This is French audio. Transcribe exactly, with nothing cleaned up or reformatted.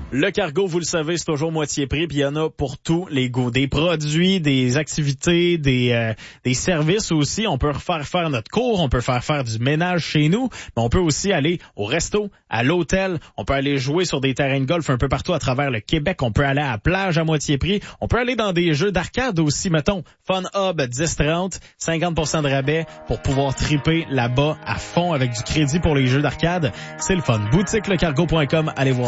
Le cargo, vous le savez, c'est toujours moitié prix, puis il y en a pour tous les goûts. Des produits, des activités, des euh, des services aussi. On peut faire faire notre cours, on peut faire faire du ménage chez nous, mais on peut aussi aller au resto, à l'hôtel. On peut aller jouer sur des terrains de golf un peu partout à travers le Québec. On peut aller à la plage à moitié prix. On peut aller dans des jeux d'arcade aussi, mettons. Fun Hub dix trente, cinquante pour cent de rabais pour pouvoir triper là-bas à fond avec du crédit pour les jeux d'arcade. C'est le fun. boutique le cargo point com, allez voir.